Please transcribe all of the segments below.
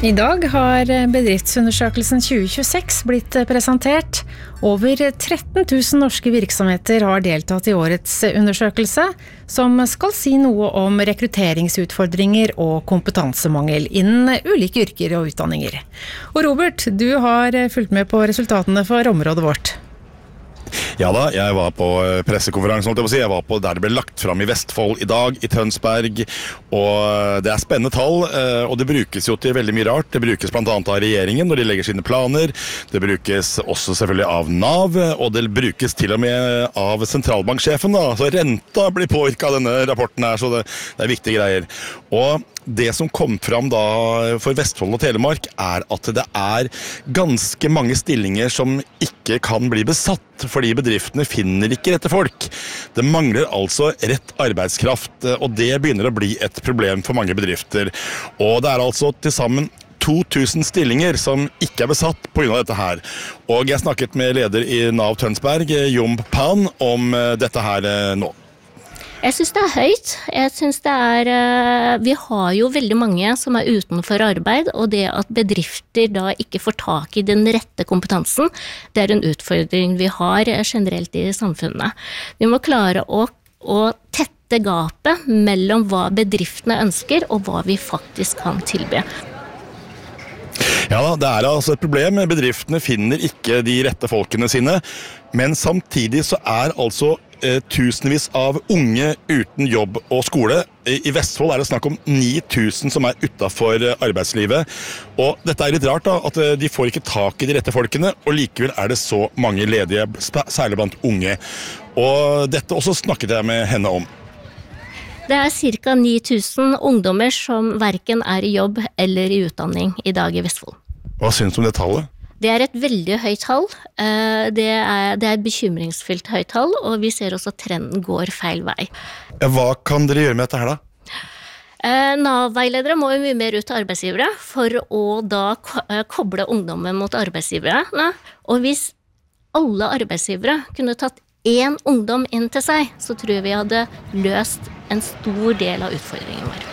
I dag har bedriftsundersøkelsen 2026 blitt presentert. Over 13 000 norske virksomheter har deltatt i årets undersøkelse, som skal si noe om rekrutteringsutfordringer og kompetansemangel innen ulike yrker og utdanninger. Og Robert, du har fulgt med på resultatene for området vårt. Ja da, jeg var på pressekonferansen, jeg var på der det ble lagt fram i Vestfold i dag, i Tønsberg, og det spennende tall, og det brukes jo til veldig mye rart. Det brukes blant annet av regjeringen når de legger sine planer, det brukes også selvfølgelig av NAV, og det brukes til og med av sentralbanksjefen da, så renta blir påvirket av denne rapporten her, så det er viktige greier. Og det som kom fram da for Vestfold og Telemark at det ganske mange stillinger som ikke kan bli besatt, fordi bedriftene finner ikke rette folk. Det mangler altså rett arbeidskraft, og det begynner å bli et problem for mange bedrifter. Og det altså til sammen 2000 stillinger som ikke besatt på grunn av dette her. Og jeg snakket med leder i NAV Tønsberg, Jomp Pan, om dette her nå. Jeg synes det høyt. Jeg synes vi har jo veldig mange som utenfor arbeid, og det at bedrifter da ikke får tak i den rette kompetansen, det en utfordring vi har generelt i samfunnet. Vi må klare å tette gapet mellom hva bedriftene ønsker, og hva vi faktisk kan tilby. Ja da, det altså et problem. Bedriftene finner ikke de rette folkene sine, men samtidig så altså tusenvis av unge uten jobb og skole. I Vestfold det snakk om 9000 som utenfor arbeidslivet. Og dette litt rart da, at de får ikke tak i de rette folkene, og likevel det så mange ledige, særlig blant unge. Og dette også snakket jeg med henne om. Det ca. 9000 ungdommer som hverken i jobb eller i utdanning i dag i Vestfold. Hva synes du om det tallet? Det et veldig høyt tall. Det et bekymringsfullt høyt tall, og vi ser også at trenden går feil vei. Hva kan dere gjøre med dette her da? NAV-veiledere må jo mye mer ut til arbeidsgivere for å da koble ungdommen mot arbeidsgivere. Og hvis alle arbeidsgivere kunne tatt én ungdom inn til seg, så tror jeg vi hadde løst en stor del av utfordringen vår.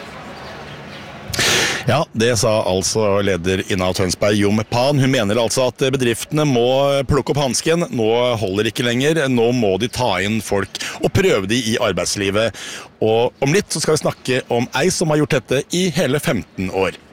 Ja, det sa altså leder i NAV Tønsberg, Jomp Pan. Hun mener altså at bedriftene må plukke opp hansken. Nå holder ikke lenger. Nå må de ta inn folk og prøve de i arbeidslivet. Og om litt så skal vi snakke om ei som har gjort dette i hele 15 år.